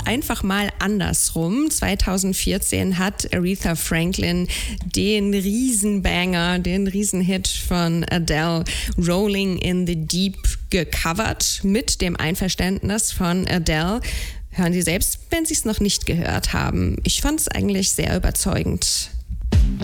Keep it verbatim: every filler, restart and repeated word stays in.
einfach mal andersrum. zweitausendvierzehn hat Aretha Franklin den Riesenbanger, den Riesenhit von Adele, Rolling in the Deep, gecovert mit dem Einverständnis von Adele. Hören Sie selbst, wenn Sie es noch nicht gehört haben. Ich fand es eigentlich sehr überzeugend.